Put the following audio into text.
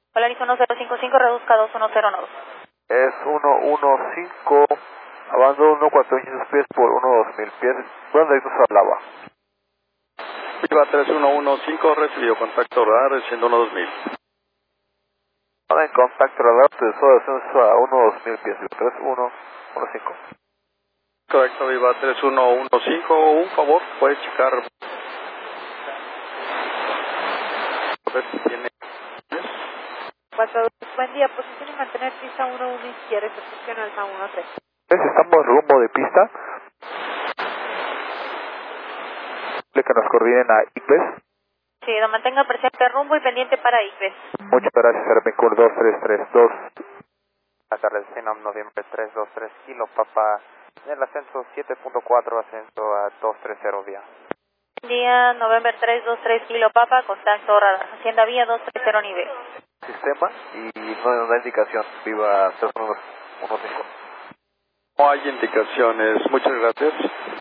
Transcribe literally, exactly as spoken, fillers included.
Polaris uno cero cinco cinco, reduzca dos uno cero nodos. Es uno uno cinco, abandono uno cuatro mil pies por uno dos mil pies. ¿Dónde directos a Lava? Viva tres uno uno cinco, recibió contacto radar, recibiendo uno dos mil. En contacto radar, te solo descenso a uno dos mil pies, tres uno uno cinco. Correcto, Viva tres uno uno cinco, un favor, puedes checar. A ver si tiene. cuatro dos, buen día, posición y mantener pista uno uno izquierda, recepción alfa uno tres. Estamos rumbo de pista. Que nos coordinen a I C B E S. Sí, lo mantenga presente rumbo y pendiente para I C B E S. Muchas gracias, Airpencur dos tres tres dos. Buenas tardes, Phenom noviembre tres dos tres Kilo Papa, en el ascenso siete punto cuatro, ascenso a dos tres cero vía. Buen día, November tres dos tres Kilo Papa, contacto radar, hacienda vía dos tres cero nivel. Sistema y no nos da indicación, viva tres uno uno cinco. No hay indicaciones, muchas gracias.